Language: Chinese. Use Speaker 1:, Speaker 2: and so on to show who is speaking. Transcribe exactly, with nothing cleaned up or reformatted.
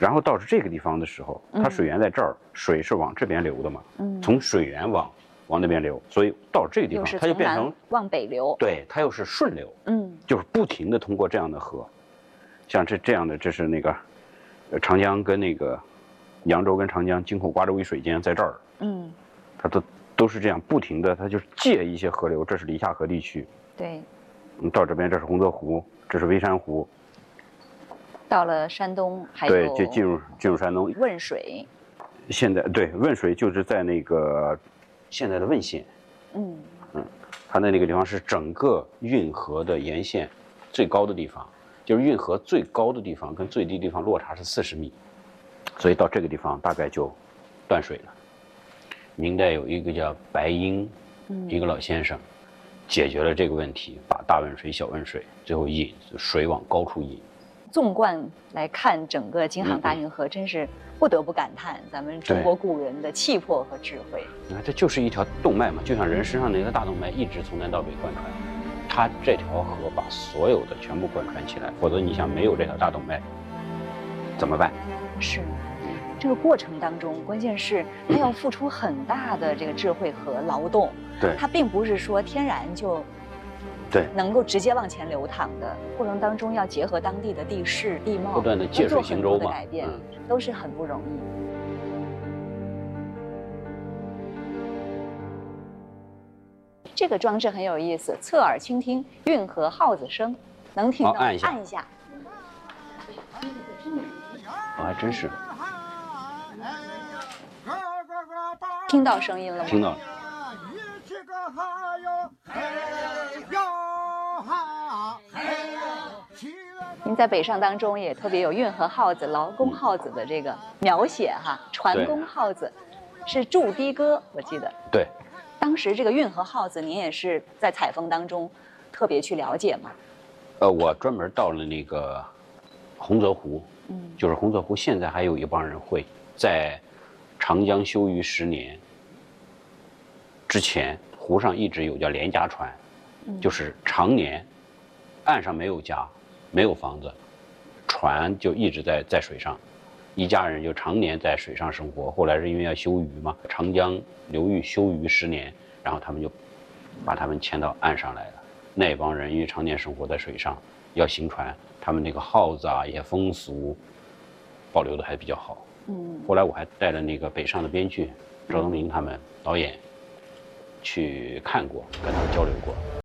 Speaker 1: 然后到这个地方的时候，它水源在这儿，水是往这边流的嘛，嗯，从水源往往那边流，所以到这个地方它就变成
Speaker 2: 往北流，
Speaker 1: 对，它又是顺流，嗯，就是不停的通过这样的河，像这这样的，这是那个长江跟那个扬州跟长江京口瓜州一水间在这儿，嗯，它都都是这样不停的，它就是借一些河流，这是黎下河地区，
Speaker 2: 对，
Speaker 1: 嗯，到这边这是洪泽湖，这是微山湖。
Speaker 2: 到了山东，还有
Speaker 1: 对，就进入进入山东
Speaker 2: 汶水。
Speaker 1: 现在对汶水就是在那个现在的汶县，嗯嗯，它的那个地方是整个运河的沿线最高的地方，就是运河最高的地方跟最低地方落差是四十米，所以到这个地方大概就断水了。明代有一个叫白英，嗯，一个老先生解决了这个问题，把大汶水、小汶水最后引水往高处引。
Speaker 2: 纵贯来看整个京杭大运河，真是不得不感叹咱们中国古人的气魄和智慧。
Speaker 1: 你看，这就是一条动脉嘛，就像人身上那个大动脉一直从南到北贯穿，它这条河把所有的全部贯穿起来，否则你想没有这条大动脉怎么办？
Speaker 2: 是，这个过程当中，关键是它要付出很大的这个智慧和劳动。
Speaker 1: 对，
Speaker 2: 它并不是说天然就。
Speaker 1: 对，
Speaker 2: 能够直接往前流淌的过程当中，要结合当地的地势、地貌，
Speaker 1: 不断的借水行舟嘛，
Speaker 2: 改变、嗯、都是很不容易。这个装置很有意思，侧耳倾听运河号子声，能听到？
Speaker 1: 按一下，
Speaker 2: 按一下。
Speaker 1: 哦，还真是。
Speaker 2: 听到声音了吗？
Speaker 1: 听到了。
Speaker 2: 您在北上当中也特别有运河号子、劳宫号子的这个描写哈，船宫号子是驻堤歌，我记得。
Speaker 1: 对。
Speaker 2: 当时这个运河号子，您也是在采风当中特别去了解吗？
Speaker 1: 呃，我专门到了那个洪泽湖，嗯，就是洪泽湖现在还有一帮人会在长江修于十年之前，湖上一直有叫连家船，嗯、就是常年岸上没有家。没有房子，船就一直在在水上，一家人就常年在水上生活。后来是因为要修渔嘛，长江流域修渔十年，然后他们就把他们迁到岸上来了。那帮人因为常年生活在水上，要行船，他们那个号子啊，一些风俗保留的还比较好。嗯，后来我还带了那个北上的编剧赵东明他们导演去看过，跟他们交流过。